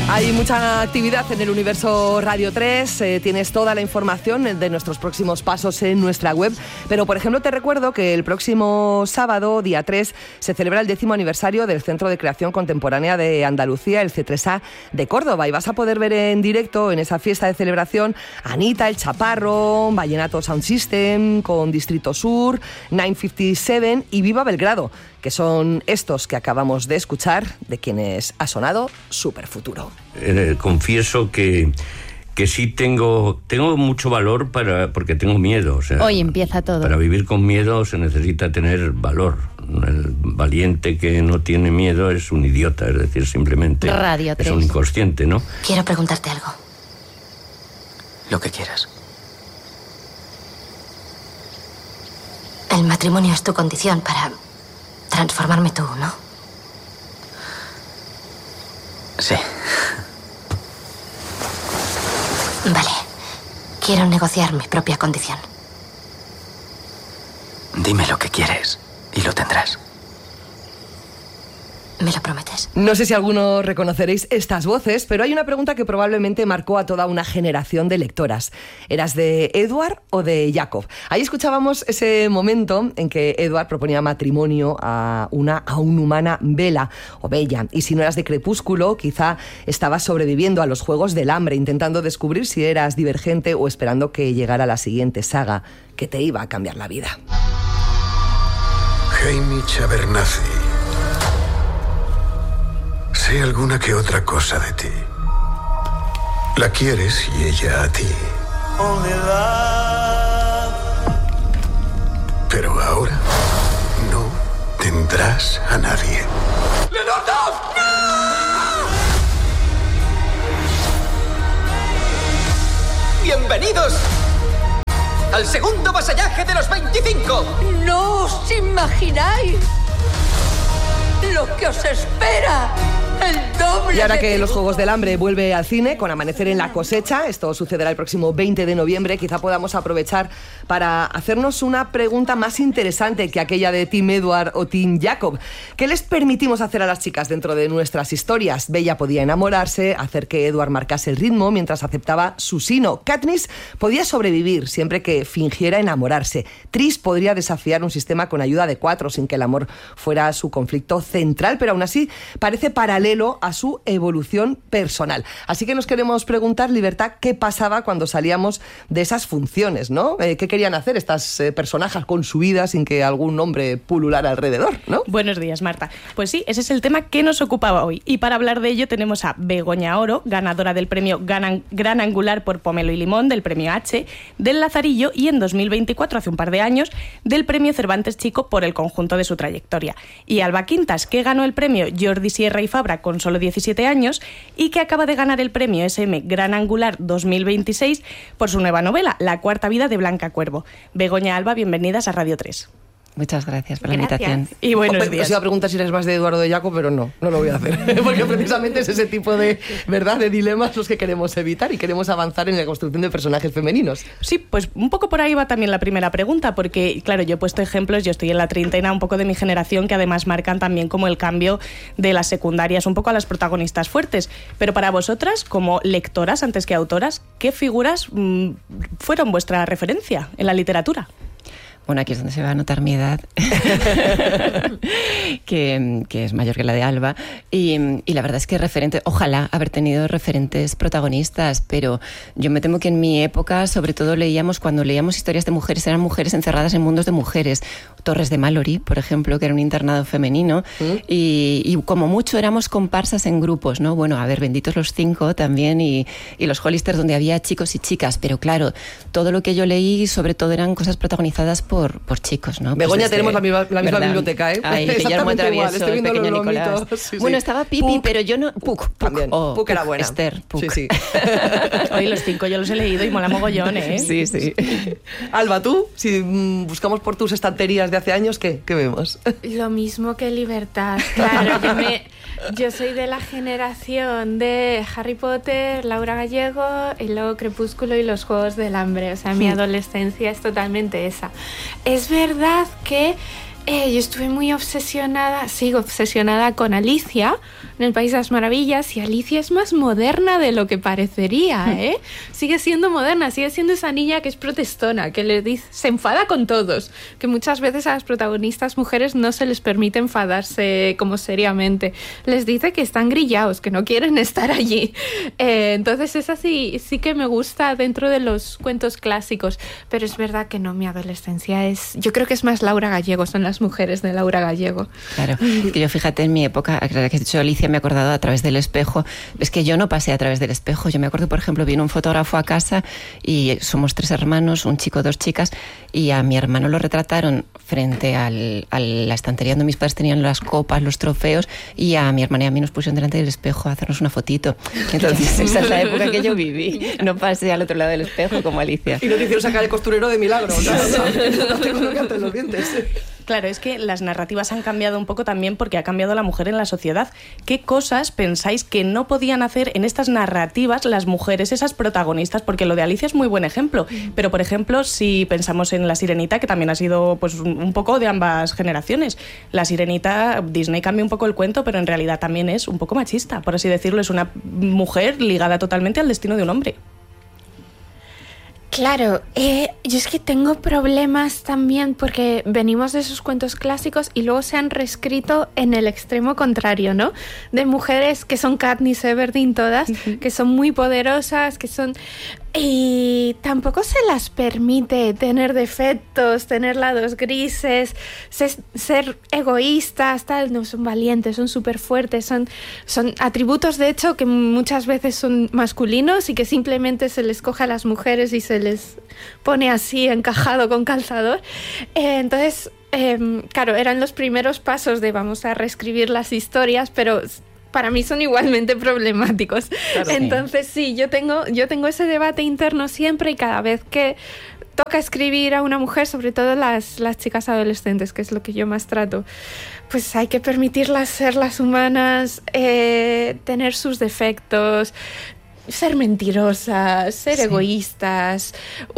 Hay mucha actividad en el universo Radio 3, tienes toda la información de nuestros próximos pasos en nuestra web, pero por ejemplo te recuerdo que el próximo sábado, día 3, se celebra el 10º aniversario del Centro de Creación Contemporánea de Andalucía, el C3A de Córdoba, y vas a poder ver en directo en esa fiesta de celebración a Anita, El Chaparro, Vallenato Sound System, con Distrito Sur, 957 y Viva Belgrado, que son estos que acabamos de escuchar, de quienes ha sonado Superfuturo. Confieso que sí tengo mucho valor porque tengo miedo. O sea, hoy empieza todo. Para vivir con miedo se necesita tener valor. El valiente que no tiene miedo es un idiota, es decir, simplemente Radio 3. Es un inconsciente, ¿no? Quiero preguntarte algo. Lo que quieras. El matrimonio es tu condición para transformarme tú, ¿no? Sí. Vale. Quiero negociar mi propia condición. Dime lo que quieres y lo tendrás. ¿Me lo prometes? No sé si algunos reconoceréis estas voces, pero hay una pregunta que probablemente marcó a toda una generación de lectoras. ¿Eras de Edward o de Jacob? Ahí escuchábamos ese momento en que Edward proponía matrimonio a una aún humana Bella o Bella. Y si no eras de Crepúsculo, quizá estabas sobreviviendo a los Juegos del Hambre, intentando descubrir si eras divergente o esperando que llegara la siguiente saga que te iba a cambiar la vida. Haymitch Abernathy. Sé alguna que otra cosa de ti. La quieres y ella a ti. Pero ahora no tendrás a nadie. ¡Leonardo! ¡No! ¡Bienvenidos al segundo vasallaje de los 25! ¡No os imagináis lo que os espera! El doble. Y ahora que los Juegos del Hambre vuelve al cine con Amanecer en la cosecha, esto sucederá el próximo 20 de noviembre, quizá podamos aprovechar para hacernos una pregunta más interesante que aquella de Team Edward o Team Jacob. ¿Qué les permitimos hacer a las chicas dentro de nuestras historias? Bella podía enamorarse, hacer que Edward marcase el ritmo mientras aceptaba su sino. Katniss podía sobrevivir siempre que fingiera enamorarse. Tris podría desafiar un sistema con ayuda de 4 sin que el amor fuera su conflicto central, pero aún así parece paralelo a su evolución personal. Así que nos queremos preguntar, Libertad, ¿qué pasaba cuando salíamos de esas funciones, ¿no? ¿Qué querían hacer estas personajes con su vida sin que algún hombre pululara alrededor, ¿no? Buenos días, Marta. Pues sí, ese es el tema que nos ocupaba hoy. Y para hablar de ello tenemos a Begoña Oro, ganadora del premio Gran Angular por Pomelo y Limón, del premio H, del Lazarillo y en 2024, hace un par de años, del premio Cervantes Chico por el conjunto de su trayectoria. Y Alba Quintas, que ganó el premio Jordi Sierra y Fabra con solo 17 años y que acaba de ganar el premio SM Gran Angular 2026 por su nueva novela, La cuarta vida de Blanca Cuervo. Begoña, Alba, bienvenidas a Radio 3. Muchas gracias por la invitación. Y buenos días. Os iba a preguntar si eres más de Eduardo o de Jacob, pero no lo voy a hacer. Porque precisamente es ese tipo de, ¿verdad?, de dilemas los que queremos evitar y queremos avanzar en la construcción de personajes femeninos. Sí, pues un poco por ahí va también la primera pregunta, porque, claro, yo he puesto ejemplos, yo estoy en la treintena, un poco de mi generación, que además marcan también como el cambio de las secundarias, un poco a las protagonistas fuertes. Pero para vosotras, como lectoras antes que autoras, ¿qué figuras fueron vuestra referencia en la literatura? Bueno, aquí es donde se va a notar mi edad, que es mayor que la de Alba, y la verdad es que ojalá haber tenido referentes protagonistas, pero yo me temo que en mi época, sobre todo cuando leíamos historias de mujeres, eran mujeres encerradas en mundos de mujeres. Torres de Mallory, por ejemplo, que era un internado femenino, y como mucho éramos comparsas en grupos, ¿no? Bueno, a ver, benditos los 5 también, y los Hollister, donde había chicos y chicas, pero claro, todo lo que yo leí, sobre todo eran cosas protagonizadas por chicos, ¿no? Begoña, pues tenemos la misma biblioteca, ¿eh? Ay, Guillermo Travieso, el pequeño Nicolás. Sí. Bueno, estaba Pipi, Puck, pero yo no... Puck también. Puck era buena. Esther, Puck. Sí. Hoy los 5 yo los he leído y mola mogollón, ¿eh? Sí. Alba, tú, si buscamos por tus estanterías de hace años, ¿qué vemos? Lo mismo que Libertad, claro. Yo soy de la generación de Harry Potter, Laura Gallego y luego Crepúsculo y los Juegos del Hambre. O sea, mi adolescencia es totalmente esa. Es verdad que Yo estuve muy sigo obsesionada con Alicia en El País de las Maravillas, y Alicia es más moderna de lo que parecería, ¿eh? Sigue siendo moderna, sigue siendo esa niña que es protestona, que se enfada con todos, que muchas veces a las protagonistas mujeres no se les permite enfadarse como seriamente. Les dice que están grillados, que no quieren estar allí. Entonces esa sí que me gusta dentro de los cuentos clásicos, pero es verdad que no, mi adolescencia yo creo que es más Laura Gallego, son las mujeres de Laura Gallego. Claro, es que yo, fíjate, en mi época, que has dicho Alicia, me he acordado A través del espejo. Es que yo no pasé a través del espejo. Yo me acuerdo, por ejemplo, vino un fotógrafo a casa y somos 3 hermanos, un chico, 2 chicas, y a mi hermano lo retrataron frente a la estantería donde mis padres tenían las copas, los trofeos, y a mi hermana y a mí nos pusieron delante del espejo a hacernos una fotito. Entonces esa es la época que yo viví. No pasé al otro lado del espejo como Alicia. Y no te hicieron sacar el costurero de milagro. No tengo lo que antes los dientes. Claro, es que las narrativas han cambiado un poco también porque ha cambiado la mujer en la sociedad. ¿Qué cosas pensáis que no podían hacer en estas narrativas las mujeres, esas protagonistas? Porque lo de Alicia es muy buen ejemplo, pero por ejemplo, si pensamos en La Sirenita, que también ha sido pues un poco de ambas generaciones. La Sirenita, Disney cambia un poco el cuento, pero en realidad también es un poco machista, por así decirlo. Es una mujer ligada totalmente al destino de un hombre. Claro, yo es que tengo problemas también porque venimos de esos cuentos clásicos y luego se han reescrito en el extremo contrario, ¿no? De mujeres que son Katniss Everdeen todas, que son muy poderosas, que son... Y tampoco se las permite tener defectos, tener lados grises, ser egoístas, tal. No, son valientes, son súper fuertes, son atributos de hecho que muchas veces son masculinos y que simplemente se les coge a las mujeres y se les pone así encajado con calzador. Entonces, claro, eran los primeros pasos de vamos a reescribir las historias, pero... para mí son igualmente problemáticos. Claro, entonces sí, yo tengo ese debate interno siempre, y cada vez que toca escribir a una mujer, sobre todo las chicas adolescentes, que es lo que yo más trato, pues hay que permitirlas ser las humanas, tener sus defectos, ser mentirosas, ser egoístas,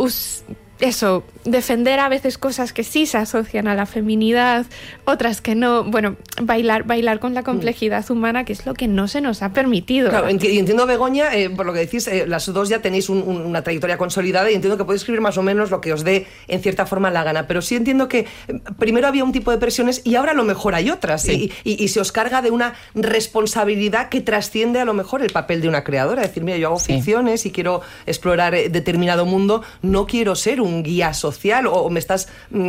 eso, defender a veces cosas que sí se asocian a la feminidad, otras que no. Bueno, bailar con la complejidad humana, que es lo que no se nos ha permitido. Claro, y entiendo, Begoña, por lo que decís, las dos ya tenéis una trayectoria consolidada, y entiendo que podéis escribir más o menos lo que os dé en cierta forma la gana, pero sí entiendo que primero había un tipo de presiones y ahora a lo mejor hay otras, sí. y se os carga de una responsabilidad que trasciende a lo mejor el papel de una creadora. Es decir, mira, yo hago ficciones y quiero explorar determinado mundo, no quiero ser un guía social, o me estás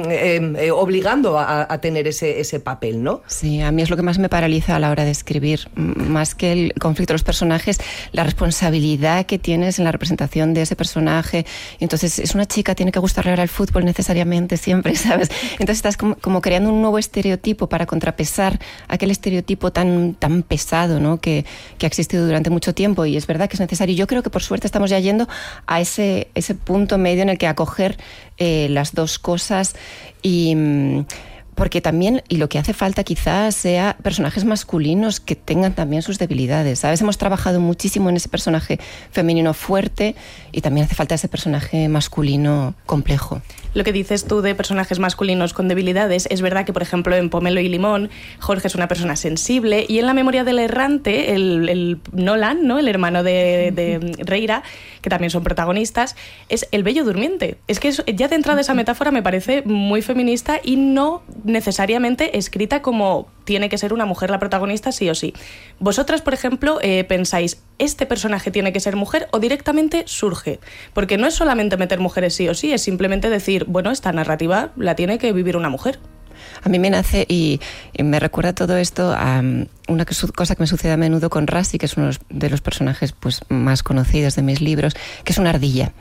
obligando a tener ese papel, ¿no? Sí, a mí es lo que más me paraliza a la hora de escribir, más que el conflicto de los personajes, la responsabilidad que tienes en la representación de ese personaje. Entonces, es una chica, tiene que gustarle ahora el fútbol necesariamente, siempre, ¿sabes? Entonces estás como creando un nuevo estereotipo para contrapesar aquel estereotipo tan pesado, ¿no? que ha existido durante mucho tiempo, y es verdad que es necesario. Yo creo que por suerte estamos ya yendo a ese punto medio en el que acoger las dos cosas, y porque también, y lo que hace falta quizás sea personajes masculinos que tengan también sus debilidades, ¿sabes? Hemos trabajado muchísimo en ese personaje femenino fuerte, y también hace falta ese personaje masculino complejo. Lo que dices tú de personajes masculinos con debilidades, es verdad que, por ejemplo, en Pomelo y Limón, Jorge es una persona sensible, y en La Memoria del Errante, el Nolan, ¿no?, el hermano de Reira, que también son protagonistas, es el bello durmiente. Es que ya de entrada esa metáfora me parece muy feminista y no necesariamente escrita como tiene que ser una mujer la protagonista sí o sí. Vosotras, por ejemplo, pensáis, ¿este personaje tiene que ser mujer o directamente surge? Porque no es solamente meter mujeres sí o sí, es simplemente decir, bueno, esta narrativa la tiene que vivir una mujer. A mí me nace, y me recuerda todo esto a una cosa que me sucede a menudo con Rassi, que es uno de los personajes pues más conocidos de mis libros, que es una ardilla.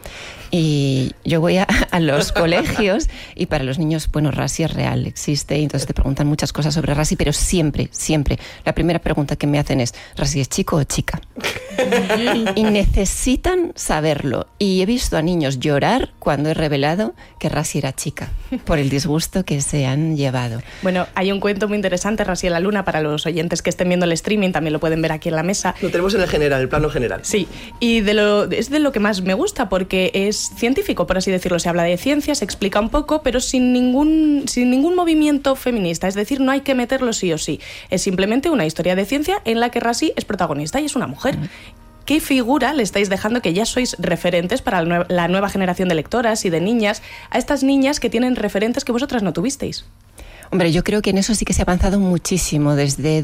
Y yo voy a los colegios, y para los niños, bueno, Rassi es real, existe, y entonces te preguntan muchas cosas sobre Rassi, pero siempre, la primera pregunta que me hacen es, ¿Rassi es chico o chica? Y necesitan saberlo. Y he visto a niños llorar cuando he revelado que Rasi era chica, por el disgusto que se han llevado. Bueno, hay un cuento muy interesante, Rasi en la luna, para los oyentes que estén viendo el streaming, también lo pueden ver aquí en la mesa. Lo tenemos en el general, el plano general. Sí, y es de lo que más me gusta, porque es científico, por así decirlo. Se habla de ciencia, se explica un poco, pero sin ningún movimiento feminista. Es decir, no hay que meterlo sí o sí. Es simplemente una historia de ciencia en la que Rasi es protagonista y es una mujer. ¿Qué figura le estáis dejando, que ya sois referentes para la nueva generación de lectoras y de niñas, a estas niñas que tienen referentes que vosotras no tuvisteis? Hombre, yo creo que en eso sí que se ha avanzado muchísimo. Desde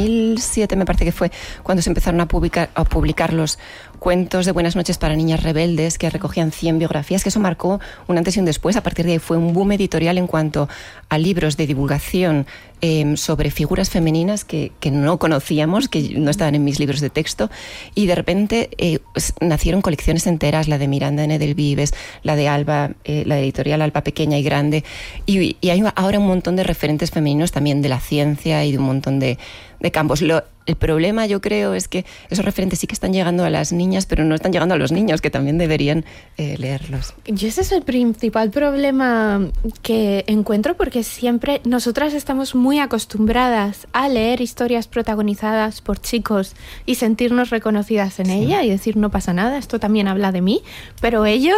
2007, me parece que fue cuando se empezaron a publicar los cuentos de Buenas noches para niñas rebeldes, que recogían 100 biografías, que eso marcó un antes y un después. A partir de ahí fue un boom editorial en cuanto a libros de divulgación sobre figuras femeninas que no conocíamos, que no estaban en mis libros de texto, y de repente nacieron colecciones enteras, la de Miranda N. del Vives, la de Alba, la editorial Alba Pequeña y Grande, y hay ahora un montón de referentes femeninos también de la ciencia y de un montón de campos. El problema, yo creo, es que esos referentes sí que están llegando a las niñas, pero no están llegando a los niños, que también deberían leerlos. Y ese es el principal problema que encuentro, porque siempre nosotras estamos muy acostumbradas a leer historias protagonizadas por chicos y sentirnos reconocidas en ella y decir, no pasa nada, esto también habla de mí, pero ellos,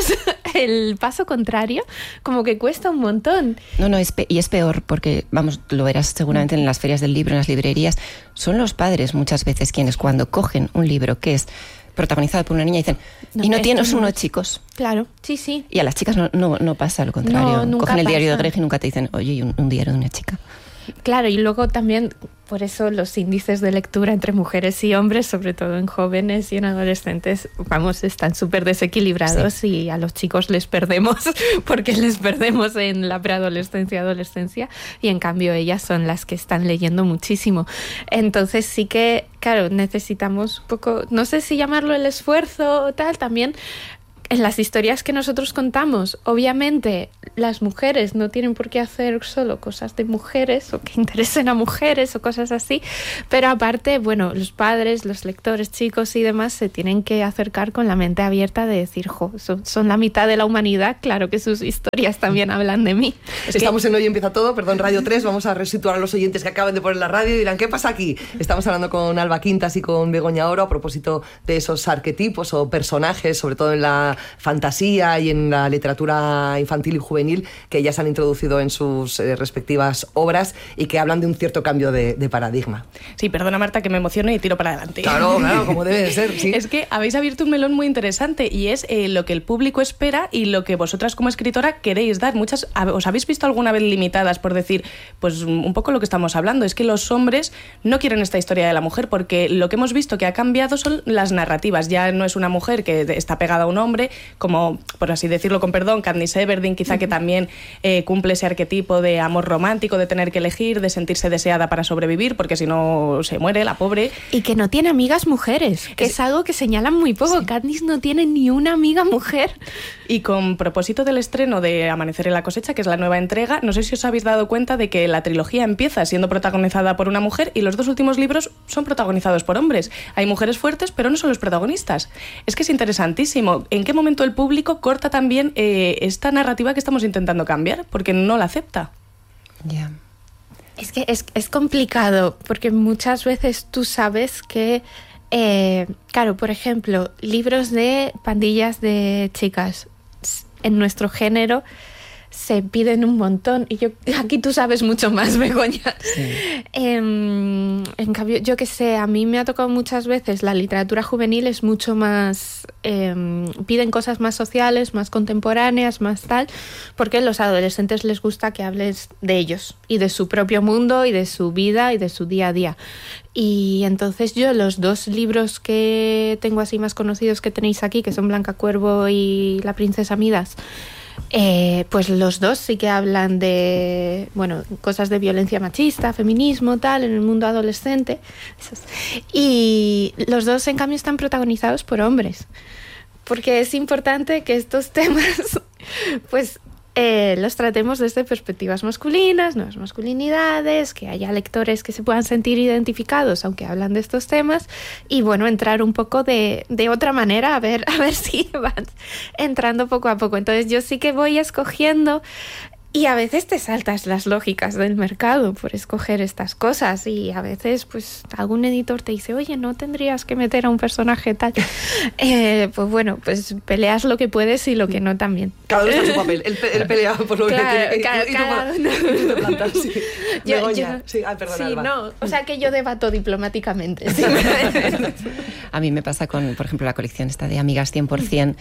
el paso contrario, como que cuesta un montón. No, y es peor, porque, vamos, lo verás seguramente en las ferias del libro, en las librerías, son los padres muchas veces quienes, cuando cogen un libro que es protagonizado por una niña, dicen, ¿y no tienes uno, chicos? Claro, sí. Y a las chicas no pasa lo contrario. No, cogen el diario pasa. de Greg y nunca te dicen, oye, un diario de una chica. Claro, y luego también, por eso los índices de lectura entre mujeres y hombres, sobre todo en jóvenes y en adolescentes, están súper desequilibrados, y a los chicos les perdemos, porque les perdemos en la preadolescencia, adolescencia, y en cambio ellas son las que están leyendo muchísimo. Entonces sí que, claro, necesitamos un poco, no sé si llamarlo el esfuerzo o tal, también. En las historias que nosotros contamos, obviamente las mujeres no tienen por qué hacer solo cosas de mujeres o que interesen a mujeres o cosas así, pero aparte, bueno, los padres, los lectores, chicos y demás se tienen que acercar con la mente abierta de decir, son la mitad de la humanidad, claro que sus historias también hablan de mí. Estamos en Hoy Empieza Todo, Radio 3, vamos a resituar a los oyentes que acaban de poner la radio y dirán, ¿qué pasa aquí? Estamos hablando con Alba Quintas y con Begoña Oro a propósito de esos arquetipos o personajes, sobre todo en la fantasía y en la literatura infantil y juvenil, que ellas han introducido en sus respectivas obras y que hablan de un cierto cambio de paradigma. Sí, perdona Marta que me emociono y tiro para adelante. Claro, como debe de ser, sí. Es que habéis abierto un melón muy interesante y es lo que el público espera y lo que vosotras como escritora queréis dar. ¿Os habéis visto alguna vez limitadas por decir, pues un poco lo que estamos hablando? Es que los hombres no quieren esta historia de la mujer, porque lo que hemos visto que ha cambiado son las narrativas. Ya no es una mujer que está pegada a un hombre, como, por así decirlo con perdón, Katniss Everdeen, quizá, que también cumple ese arquetipo de amor romántico, de tener que elegir, de sentirse deseada para sobrevivir, porque si no se muere la pobre. Y que no tiene amigas mujeres, que es algo que señalan muy poco. Sí. Katniss no tiene ni una amiga mujer. Y con propósito del estreno de Amanecer en la cosecha, que es la nueva entrega, no sé si os habéis dado cuenta de que la trilogía empieza siendo protagonizada por una mujer y los dos últimos libros son protagonizados por hombres. Hay mujeres fuertes, pero no son los protagonistas. Es que es interesantísimo. ¿En qué momento el público corta también esta narrativa que estamos intentando cambiar? Porque no la acepta. Ya. Es que es complicado, porque muchas veces tú sabes que, claro, por ejemplo, libros de pandillas de chicas en nuestro género se piden un montón, y aquí tú sabes mucho más, Begoña. Sí. En cambio, yo que sé, a mí me ha tocado muchas veces la literatura juvenil es mucho más, piden cosas más sociales, más contemporáneas, más tal, porque a los adolescentes les gusta que hables de ellos y de su propio mundo y de su vida y de su día a día. Y entonces yo los dos libros que tengo así más conocidos que tenéis aquí, que son Blanca Cuervo y La princesa Midas, pues los dos sí que hablan de, bueno, cosas de violencia machista, feminismo, tal, en el mundo adolescente. Y los dos, en cambio, están protagonizados por hombres. Porque es importante que estos temas, pues, los tratemos desde perspectivas masculinas, nuevas masculinidades, que haya lectores que se puedan sentir identificados aunque hablan de estos temas, y bueno, entrar un poco de otra manera, a ver si van entrando poco a poco. Entonces yo sí que voy escogiendo. Y a veces te saltas las lógicas del mercado por escoger estas cosas, y a veces pues algún editor te dice, oye, no tendrías que meter a un personaje tal. Pues bueno, pues peleas lo que puedes y lo que no también. Cada uno está en su papel. Él pelea por lo que tiene. Cada uno. Y tú te plantas, sí. Yo, sí, perdón, sí, Alba. no, o sea que yo debato diplomáticamente. Sí. A mí me pasa con, por ejemplo, la colección esta de Amigas 100%.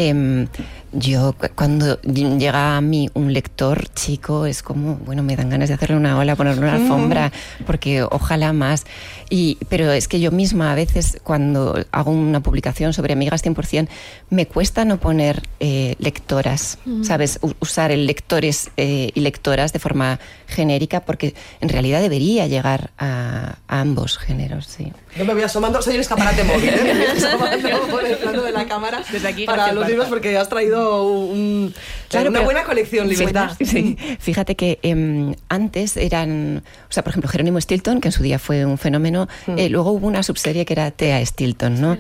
Yo, cuando llega a mí un lector chico, es como, bueno, me dan ganas de hacerle una ola, ponerle una alfombra, porque ojalá más. Pero es que yo misma a veces, cuando hago una publicación sobre Amigas 100%, me cuesta no poner lectoras, ¿sabes? Usar el lectores y lectoras de forma genérica, porque en realidad debería llegar a ambos géneros, sí. Yo me voy asomando, soy el escaparate móvil, me voy asomando por el plano de la cámara desde aquí, para los libros, porque has traído una buena colección, Libertad. Sí. Fíjate que antes eran, o sea, por ejemplo, Jerónimo Stilton, que en su día fue un fenómeno, luego hubo una subserie que era Thea Stilton, ¿no?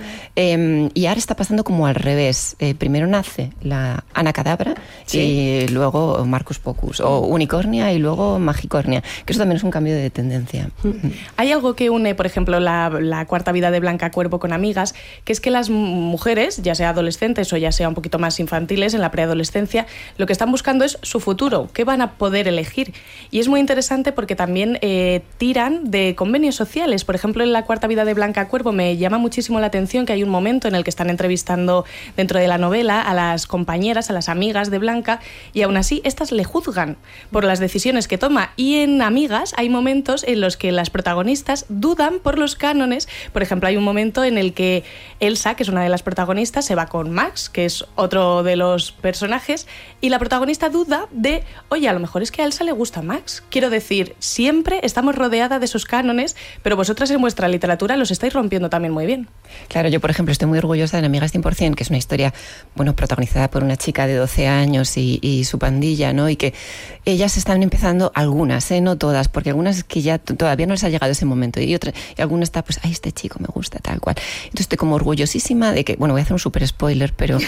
Y ahora está pasando como al revés. Primero nace la Ana Cadabra, y luego Marcus Pocus, o Unicornia y luego Magicornia, que eso también es un cambio de tendencia. Hay algo que une, por ejemplo, la cuarta vida de Blanca Cuervo con Amigas, que es que las mujeres, ya sea adolescentes o ya sea un poquito más infantiles, en la preadolescencia, lo que están buscando es su futuro, qué van a poder elegir. Y es muy interesante porque también tiran de convenios sociales. Por ejemplo, en la cuarta vida de Blanca Cuervo me llama muchísimo la atención que hay un momento en el que están entrevistando dentro de la novela a las compañeras, a las amigas de Blanca, y aún así estas le juzgan por las decisiones que toma. Y en Amigas hay momentos en los que las protagonistas dudan por los cánones. Por ejemplo, hay un momento en el que Elsa, que es una de las protagonistas, se va con Max, que es otro de los personajes, y la protagonista duda de, oye, a lo mejor es que a Elsa le gusta Max. Quiero decir, siempre estamos rodeada de sus cánones, pero vosotras en vuestra literatura los estáis rompiendo también muy bien. Claro, yo por ejemplo estoy muy orgullosa de Amigas 100%, que es una historia, bueno, protagonizada por una chica de 12 años y su pandilla, ¿no? Y que ellas están empezando, algunas, no todas, porque algunas que ya todavía no les ha llegado ese momento, y algunas está, pues, ay, este chico me gusta, tal cual. Entonces estoy como orgullosísima de que, bueno, voy a hacer un super spoiler, pero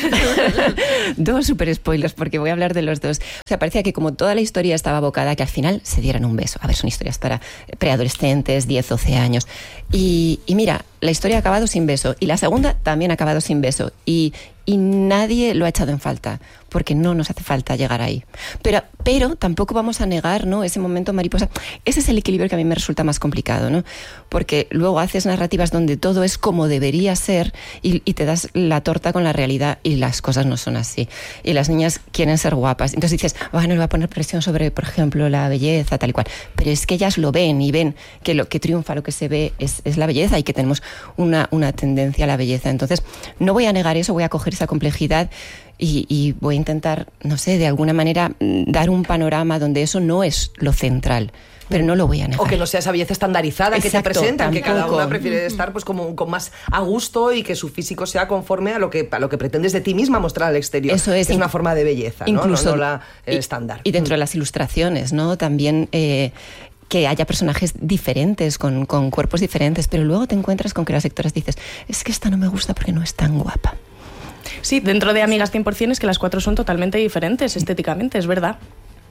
dos super spoilers, porque voy a hablar de los dos. O sea, parecía que como toda la historia estaba abocada a que al final se dieran un beso. A ver, son historias para preadolescentes, 10, 12 años. Y mira, la historia ha acabado sin beso, y la segunda también ha acabado sin beso, y nadie lo ha echado en falta, porque no nos hace falta llegar ahí. Pero tampoco vamos a negar, ¿no?, ese momento mariposa. Ese es el equilibrio que a mí me resulta más complicado, ¿no? Porque luego haces narrativas donde todo es como debería ser, y te das la torta con la realidad, y las cosas no son así. Y las niñas quieren ser guapas. Entonces dices, bueno, le voy a poner presión sobre, por ejemplo, la belleza, tal y cual. Pero es que ellas lo ven, y ven que lo que triunfa, lo que se ve es la belleza, y que tenemos una tendencia a la belleza. Entonces no voy a negar eso, voy a coger esa complejidad y voy a intentar, no sé, de alguna manera dar un panorama donde eso no es lo central, pero no lo voy a negar. O que no sea esa belleza estandarizada. Exacto, que te presentan, tampoco. Que cada una prefiere estar pues como con más a gusto, y que su físico sea conforme a lo que pretendes de ti misma mostrar al exterior. Eso es una forma de belleza, incluso, ¿no? El estándar. Y dentro de las ilustraciones, ¿no? También que haya personajes diferentes, con cuerpos diferentes, pero luego te encuentras con que las lectoras dices, es que esta no me gusta porque no es tan guapa. Sí, dentro de Amigas 100% es que las cuatro son totalmente diferentes estéticamente, es verdad.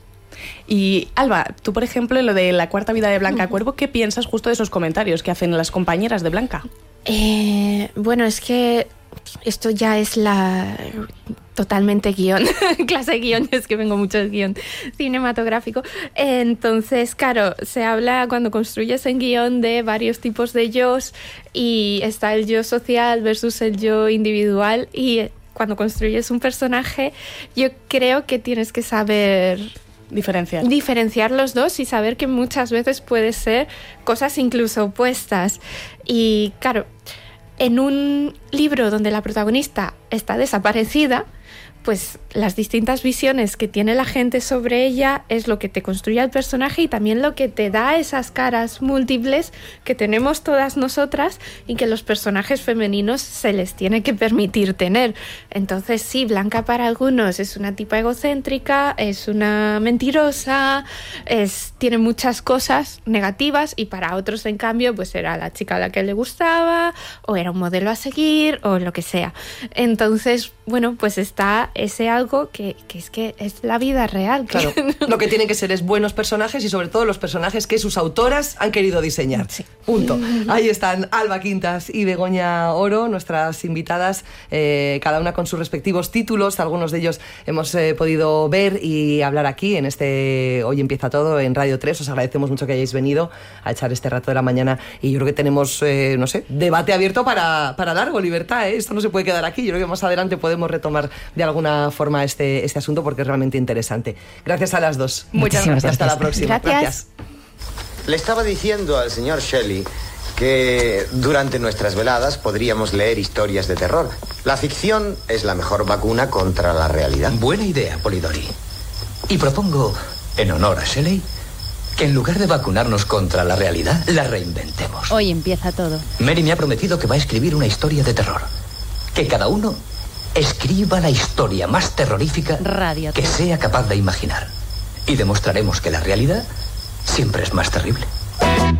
Y Alba, tú por ejemplo, en lo de la cuarta vida de Blanca Cuervo, ¿qué piensas justo de esos comentarios que hacen las compañeras de Blanca? Bueno, es que esto ya es totalmente guión, clase de guión, es que vengo mucho del guión cinematográfico. Entonces, claro, se habla cuando construyes en guión de varios tipos de yos, y está el yo social versus el yo individual, y cuando construyes un personaje yo creo que tienes que saber diferenciar los dos, y saber que muchas veces puede ser cosas incluso opuestas. Y claro, en un libro donde la protagonista está desaparecida, pues las distintas visiones que tiene la gente sobre ella es lo que te construye el personaje y también lo que te da esas caras múltiples que tenemos todas nosotras y que los personajes femeninos se les tiene que permitir tener. Entonces sí, Blanca para algunos es una tipa egocéntrica, es una mentirosa, tiene muchas cosas negativas, y para otros en cambio pues era la chica a la que le gustaba o era un modelo a seguir o lo que sea. Entonces, bueno, pues está ese algo que es la vida real. Claro, lo que tienen que ser es buenos personajes y sobre todo los personajes que sus autoras han querido diseñar. Sí. Punto. Ahí están Alba Quintas y Begoña Oro, nuestras invitadas, cada una con sus respectivos títulos. Algunos de ellos hemos podido ver y hablar aquí en este Hoy Empieza Todo en Radio 3. Os agradecemos mucho que hayáis venido a echar este rato de la mañana y yo creo que tenemos, no sé, debate abierto para largo, Libertad, ¿eh? Esto no se puede quedar aquí. Yo creo que más adelante podemos retomar de alguna forma este asunto porque es realmente interesante. Gracias a las dos. Muchas gracias. Hasta la próxima. Gracias. Le estaba diciendo al señor Shelley que durante nuestras veladas podríamos leer historias de terror. La ficción es la mejor vacuna contra la realidad. Buena idea, Polidori. Y propongo, en honor a Shelley, que en lugar de vacunarnos contra la realidad, la reinventemos. Hoy Empieza Todo. Mary me ha prometido que va a escribir una historia de terror. Que cada uno escriba la historia más terrorífica Radio que sea capaz de imaginar. Y demostraremos que la realidad siempre es más terrible.